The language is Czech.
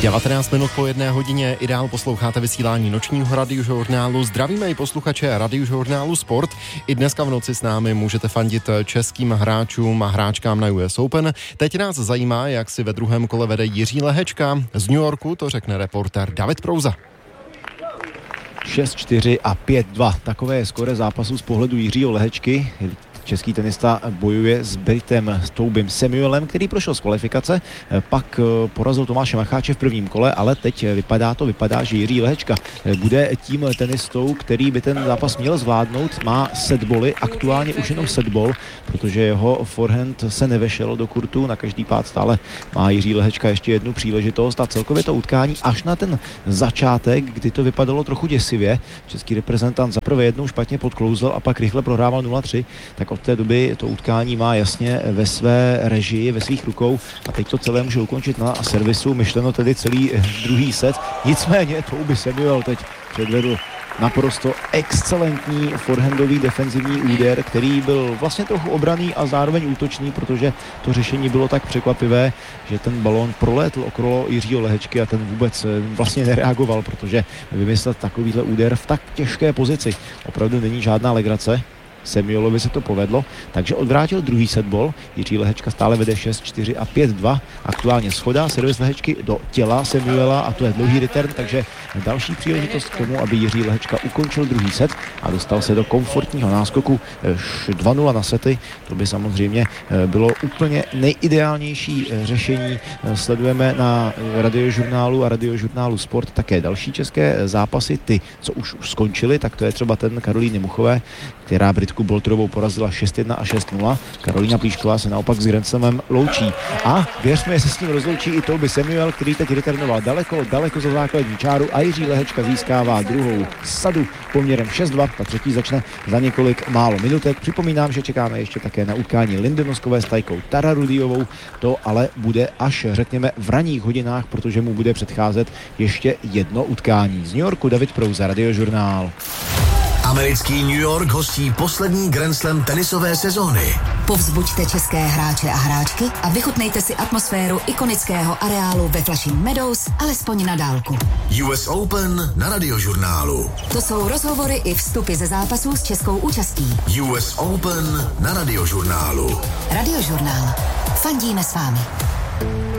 19 minut po 1 hodině i dál posloucháte vysílání nočního radiožurnálu. Zdravíme i posluchače radiožurnálu Sport. I dneska v noci s námi můžete fandit českým hráčům a hráčkám na US Open. Teď nás zajímá, jak si ve druhém kole vede Jiří Lehečka. Z New Yorku to řekne reportér David Prouza. 6-4 a 5-2. Takové je skóre zápasu z pohledu Jiřího Lehečky. Český tenista bojuje s Britem Toubym Samuelem, který prošel z kvalifikace, pak porazil Tomáše Macháče v prvním kole, ale teď vypadá, že Jiří Lehečka bude tím tenistou, který by ten zápas měl zvládnout. Má setboly, aktuálně už jenom setbol, protože jeho forehand se nevešel do kurtu, na každý pád stále má Jiří Lehečka ještě jednu příležitost a celkově to utkání až na ten začátek, kdy to vypadalo trochu děsivě. Český reprezentant zaprvé jednou špatně podklouzl a pak rychle prohrával 0-3, tak od té doby to utkání má jasně ve své režii, ve svých rukou a teď to celé může ukončit na servisu, myšleno tedy celý druhý set. Nicméně Touby Samuel teď předvedl naprosto excelentní forehandový defenzivní úder, který byl vlastně trochu obranný a zároveň útočný, protože to řešení bylo tak překvapivé, že ten balón prolétl okolo Jiřího Lehečky a ten vůbec vlastně nereagoval, protože vymyslet takovýhle úder v tak těžké pozici opravdu není žádná legrace. Samuelovi se to povedlo, takže odvrátil druhý setball. Jiří Lehečka stále vede 6-4 a 5-2. Aktuálně shoda, servis Lehečky do těla Samuela a to je dlouhý return, takže další příležitost k tomu, aby Jiří Lehečka ukončil druhý set a dostal se do komfortního náskoku 2-0 na sety. To by samozřejmě bylo úplně nejideálnější řešení. Sledujeme na radiožurnálu a radiožurnálu Sport také další české zápasy, ty, co už skončily, tak to je třeba ten Karolíny Muchové, která Britku Bolterovou porazila 6-1 a 6-0. Karolína Plíšková se naopak s Grand Slamem loučí. A věřme, že se s ním rozloučí i Touby Samuel, který teď returnoval daleko za základní čáru a Jiří Lehečka získává druhou sadu poměrem 6-2. Ta třetí začne za několik málo minutek. Připomínám, že čekáme ještě také na utkání Lindy Noskové s Tajkou Tararudiovou. To ale bude až, řekněme, v ranních hodinách, protože mu bude předcházet ještě jedno utkání. Z New Yorku David Prouza, Radiožurnál. Americký New York hostí poslední Grand Slam tenisové sezóny. Povzbuďte české hráče a hráčky a vychutnejte si atmosféru ikonického areálu ve Flushing Meadows alespoň na dálku. US Open na Radiožurnálu. To jsou rozhovory i vstupy ze zápasů s českou účastí. US Open na Radiožurnálu. Radiožurnál. Fandíme s vámi.